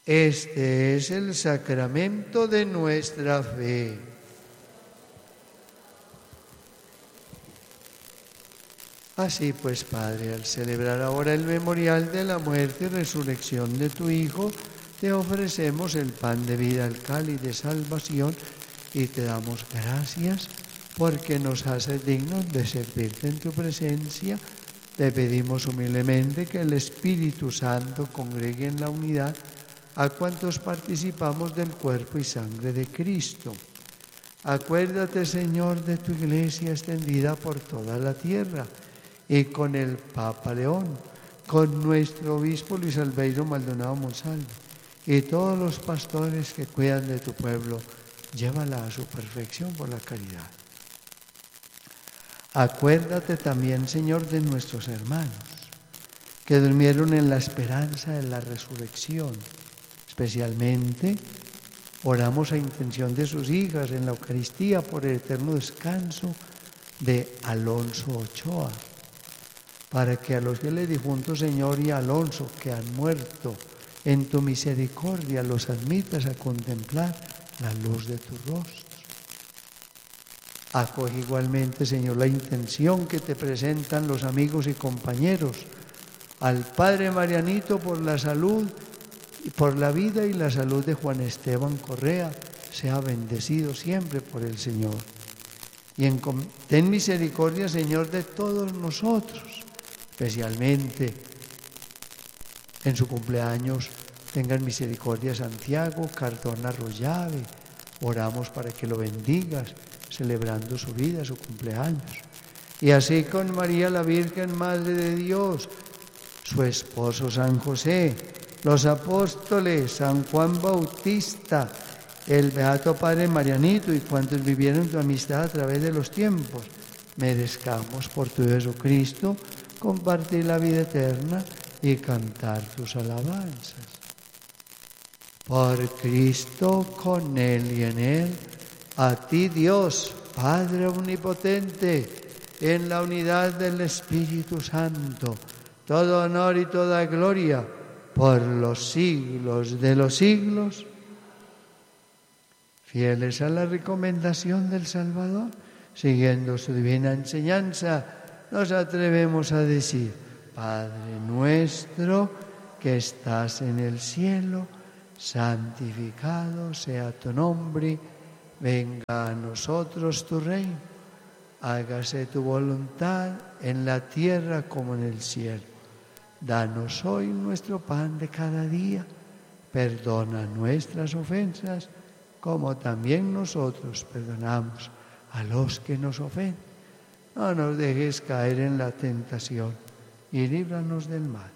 Este es el sacramento de nuestra fe. Así pues, Padre, al celebrar ahora el memorial de la muerte y resurrección de tu Hijo, te ofrecemos el pan de vida, el cáliz de salvación, y te damos gracias porque nos haces dignos de servirte en tu presencia. Te pedimos humildemente que el Espíritu Santo congregue en la unidad a cuantos participamos del cuerpo y sangre de Cristo. Acuérdate, Señor, de tu Iglesia extendida por toda la tierra, y con el Papa León, con nuestro obispo Luis Albeiro Maldonado Monsalve, y todos los pastores que cuidan de tu pueblo, llévala a su perfección por la caridad. Acuérdate también, Señor, de nuestros hermanos que durmieron en la esperanza de la resurrección. Especialmente oramos a intención de sus hijas en la Eucaristía por el eterno descanso de Alonso Ochoa, para que a los fieles difuntos, Señor, y a Alonso que han muerto, en tu misericordia los admitas a contemplar la luz de tu rostro. Acoge igualmente, Señor, la intención que te presentan los amigos y compañeros, al Padre Marianito por la salud y por la vida y la salud de Juan Esteban Correa, sea bendecido siempre por el Señor. Y ten misericordia, Señor, de todos nosotros, especialmente en su cumpleaños. Tengan misericordia Santiago Cardona Arroyave. Oramos para que lo bendigas, celebrando su vida, su cumpleaños. Y así con María la Virgen, Madre de Dios, su esposo San José, los apóstoles, San Juan Bautista, el Beato Padre Marianito y cuantos vivieron tu amistad a través de los tiempos, merezcamos por tu Jesucristo compartir la vida eterna y cantar tus alabanzas. Por Cristo, con Él y en Él, a ti Dios, Padre Omnipotente, en la unidad del Espíritu Santo, todo honor y toda gloria por los siglos de los siglos. Fieles a la recomendación del Salvador, siguiendo su divina enseñanza, nos atrevemos a decir: Padre nuestro que estás en el cielo, santificado sea tu nombre, venga a nosotros tu reino, hágase tu voluntad en la tierra como en el cielo. Danos hoy nuestro pan de cada día, perdona nuestras ofensas, como también nosotros perdonamos a los que nos ofenden. No nos dejes caer en la tentación y líbranos del mal.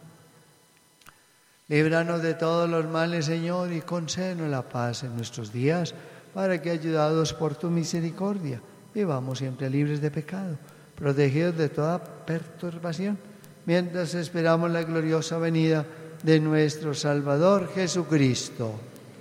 Líbranos de todos los males, Señor, y concédenos la paz en nuestros días, para que, ayudados por tu misericordia, vivamos siempre libres de pecado, protegidos de toda perturbación, mientras esperamos la gloriosa venida de nuestro Salvador Jesucristo.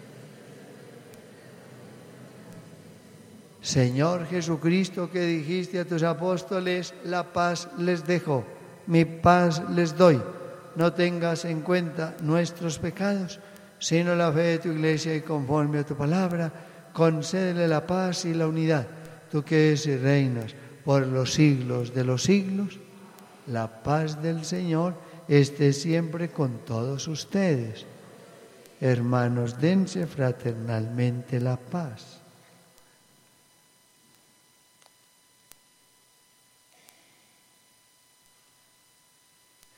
Señor Jesucristo, que dijiste a tus apóstoles: la paz les dejo, mi paz les doy. No tengas en cuenta nuestros pecados, sino la fe de tu Iglesia, y conforme a tu palabra, concédele la paz y la unidad. Tú que eres y reinas por los siglos de los siglos, la paz del Señor esté siempre con todos ustedes. Hermanos, dense fraternalmente la paz.